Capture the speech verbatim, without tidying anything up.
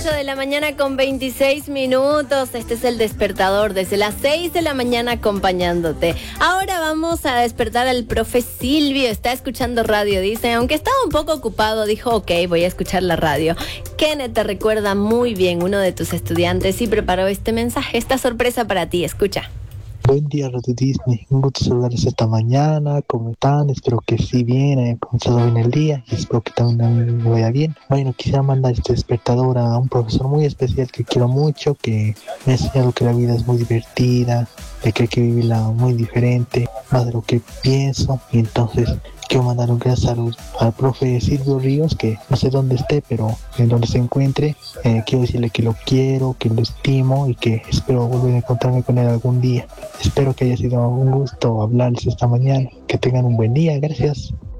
ocho de la mañana con veintiséis minutos. Este es el despertador desde las seis de la mañana acompañándote. Ahora vamos a despertar al profe Silvio. Está escuchando radio, dice. Aunque estaba un poco ocupado, dijo, ok, voy a escuchar la radio. Kenneth te recuerda muy bien, uno de tus estudiantes, y preparó este mensaje, esta sorpresa para ti. Escucha. Buen día, Radio Disney. Un gusto saludarles esta mañana. ¿Cómo están? Espero que sí bien, hayan comenzado bien el día y espero que también a mí me vaya bien. Bueno, quisiera mandar este despertador a un profesor muy especial que quiero mucho, que me ha enseñado que la vida es muy divertida, de que hay que vivirla muy diferente, más de lo que pienso. Y entonces quiero mandar un gran saludo al profe Silvio Ríos, que no sé dónde esté, pero en donde se encuentre, eh, quiero decirle que lo quiero, que lo estimo y que espero volver a encontrarme con él algún día. Espero que haya sido un gusto hablarles esta mañana. Que tengan un buen día. Gracias.